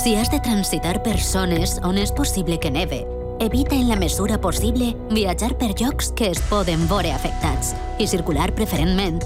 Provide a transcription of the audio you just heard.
Si has de transitar per zones on és possible que neve, evita en la mesura possible viatjar per llocs que es poden veure afectats i circular preferentment